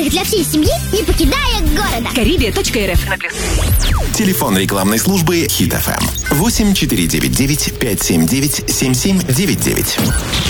отдых для всей семьи, не покидая города. Карибия.рф. Телефон рекламной службы Хит FM 8499 579 7799.